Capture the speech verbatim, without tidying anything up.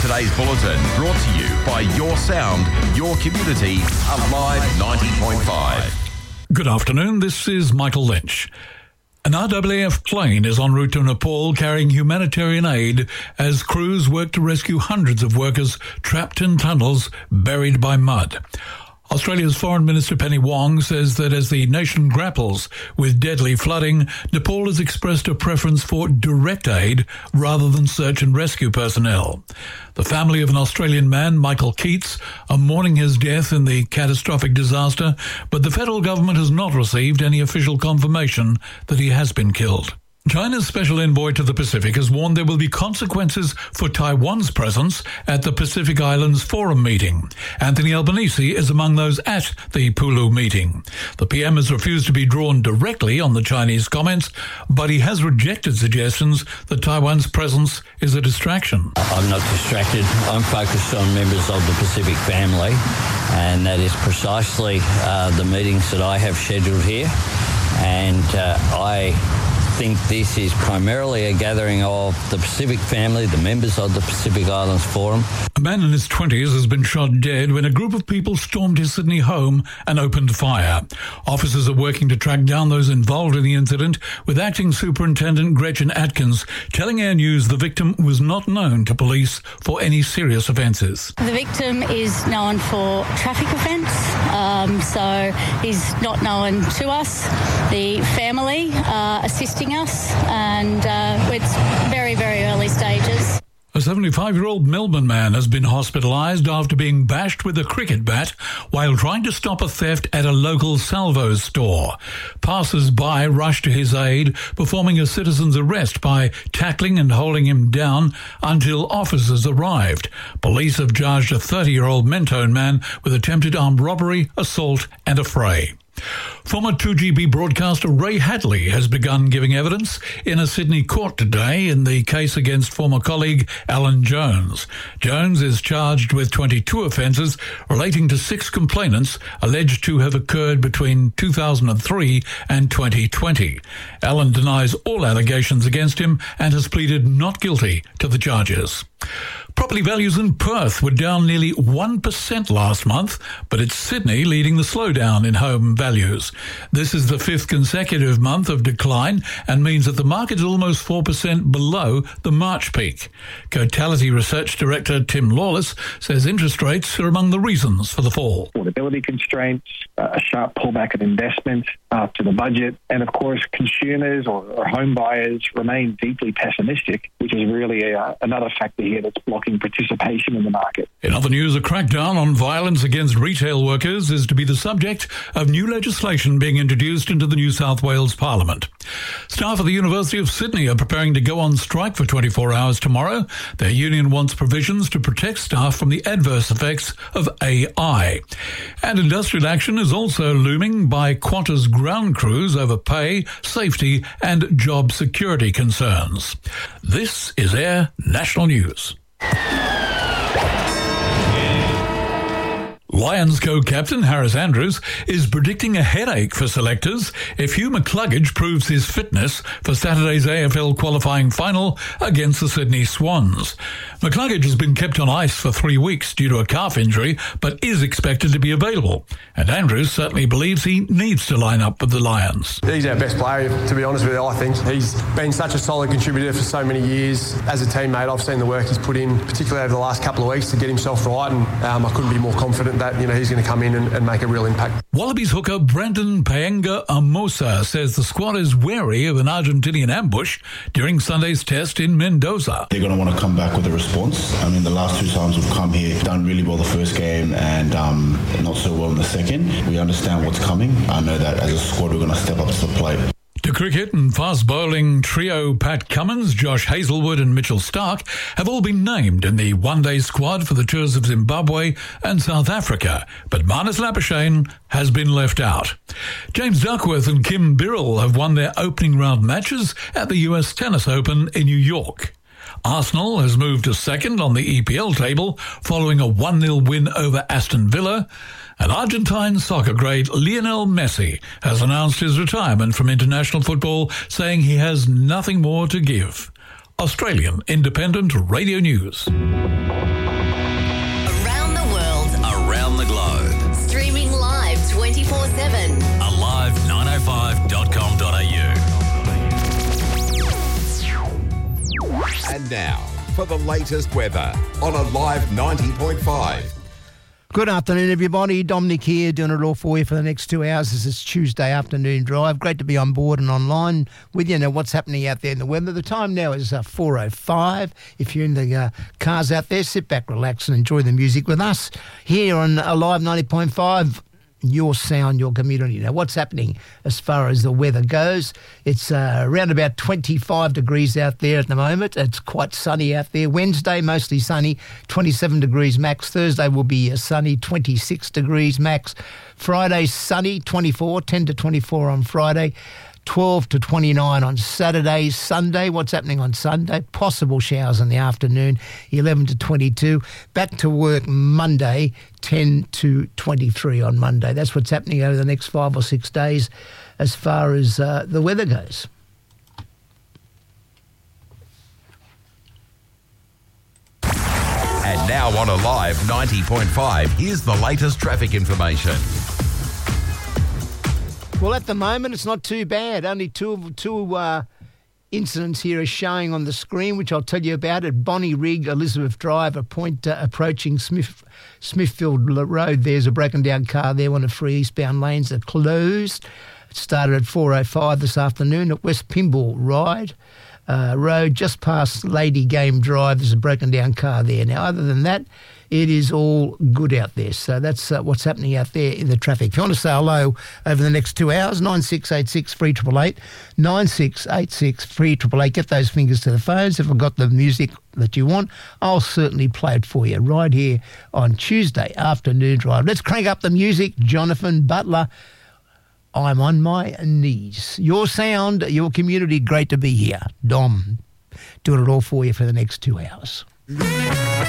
today's bulletin, brought to you by Your Sound, Your Community, Alive ninety point five. Good afternoon, this is Michael Lynch. An R A A F plane is en route to Nepal carrying humanitarian aid as crews work to rescue hundreds of workers trapped in tunnels buried by mud. Australia's Foreign Minister Penny Wong says that as the nation grapples with deadly flooding, Nepal has expressed a preference for direct aid rather than search and rescue personnel. The family of an Australian man, Michael Keats, are mourning his death in the catastrophic disaster, but the federal government has not received any official confirmation that he has been killed. China's special envoy to the Pacific has warned there will be consequences for Taiwan's presence at the Pacific Islands Forum meeting. Anthony Albanese is among those at the Pulu meeting. The P M has refused to be drawn directly on the Chinese comments, but he has rejected suggestions that Taiwan's presence is a distraction. I'm not distracted. I'm focused on members of the Pacific family, and that is precisely uh, the meetings that I have scheduled here. And uh, I... I think this is primarily a gathering of the Pacific family, the members of the Pacific Islands Forum. A man in his twenties has been shot dead when a group of people stormed his Sydney home and opened fire. Officers are working to track down those involved in the incident, with Acting Superintendent Gretchen Atkins telling Air News the victim was not known to police for any serious offences. The victim is known for traffic offence, um, so he's not known to us. The family are assisting us, and uh, it's very, very early stages. A seventy-five-year-old Melbourne man has been hospitalised after being bashed with a cricket bat while trying to stop a theft at a local Salvo's store. Passers-by rushed to his aid, performing a citizen's arrest by tackling and holding him down until officers arrived. Police have charged a thirty-year-old Mentone man with attempted armed robbery, assault and affray. Former two G B broadcaster Ray Hadley has begun giving evidence in a Sydney court today in the case against former colleague Alan Jones. Jones is charged with twenty-two offences relating to six complainants alleged to have occurred between two thousand three and twenty twenty. Alan denies all allegations against him and has pleaded not guilty to the charges. Property values in Perth were down nearly one percent last month, but it's Sydney leading the slowdown in home values. This is the fifth consecutive month of decline and means that the market is almost four percent below the March peak. Cotality Research Director Tim Lawless says interest rates are among the reasons for the fall. Affordability constraints, uh, a sharp pullback of investment after the budget, and of course consumers or, or home buyers remain deeply pessimistic, which is really a, another factor here that's blocking participation in the market. In other news, a crackdown on violence against retail workers is to be the subject of new legislation being introduced into the New South Wales Parliament. Staff at the University of Sydney are preparing to go on strike for twenty-four hours tomorrow. Their union wants provisions to protect staff from the adverse effects of A I. And industrial action is also looming by Qantas ground crews over pay, safety and job security concerns. This is Air National News. Lions co-captain Harris Andrews is predicting a headache for selectors if Hugh McCluggage proves his fitness for Saturday's A F L qualifying final against the Sydney Swans. McCluggage has been kept on ice for three weeks due to a calf injury, but is expected to be available. And Andrews certainly believes he needs to line up with the Lions. He's our best player, to be honest with you, I think. He's been such a solid contributor for so many years. As a teammate, I've seen the work he's put in, particularly over the last couple of weeks, to get himself right, and um, I couldn't be more confident that you know he's going to come in and, and make a real impact. Wallabies hooker Brendan Paenga Amosa says the squad is wary of an Argentinian ambush during Sunday's test in Mendoza. They're going to want to come back with a response. I mean, the last two times we've come here, done really well the first game and um, not so well in the second. We understand what's coming. I know that as a squad we're going to step up to the plate. To cricket, and fast bowling trio Pat Cummins, Josh Hazlewood and Mitchell Starc have all been named in the one-day squad for the tours of Zimbabwe and South Africa, but Marnus Labuschagne has been left out. James Duckworth and Kim Birrell have won their opening round matches at the U S Tennis Open in New York. Arsenal has moved to second on the E P L table following a one nil win over Aston Villa. And Argentine soccer great Lionel Messi has announced his retirement from international football, saying he has nothing more to give. Australian Independent Radio News. now for the latest weather on Alive ninety point five. Good afternoon, everybody. Dominic here, doing it all for you for the next two hours. This is Tuesday afternoon drive. Great to be on board and online with you. Now, what's happening out there in the weather? The time now is uh, four oh five. If you're in the uh, cars out there, sit back, relax and enjoy the music with us here on Alive ninety point five. Your sound, your community. Now, what's happening as far as the weather goes? It's uh, around about twenty-five degrees out there at the moment. It's quite sunny out there. Wednesday, mostly sunny, twenty-seven degrees max. Thursday will be uh, sunny, twenty-six degrees max. Friday, sunny, twenty-four, ten to twenty-four on Friday. twelve to twenty-nine on Saturday. Sunday, what's happening on Sunday? Possible showers in the afternoon, eleven to twenty-two. Back to work Monday, ten to twenty-three on Monday. That's what's happening over the next five or six days as far as uh, the weather goes. And now on Alive ninety point five, here's the latest traffic information. Well, at the moment, it's not too bad. Only two two uh, incidents here are showing on the screen, which I'll tell you about at Bonnie Rig, Elizabeth Drive, a point uh, approaching Smith, Smithfield Road. There's a broken down car there. One of three eastbound lanes are closed. It started at four oh five this afternoon at West Pymble Ride uh, Road, just past Lady Game Drive. There's a broken down car there. Now, other than that, it is all good out there. So that's uh, what's happening out there in the traffic. If you want to say hello over the next two hours, nine six eight six, three eight eight eight, nine six eight six, three eight eight eight. Get those fingers to the phones. If I've got the music that you want, I'll certainly play it for you right here on Tuesday afternoon drive. Let's crank up the music. Jonathan Butler, I'm on my knees. Your sound, your community, great to be here. Dom, doing it all for you for the next two hours.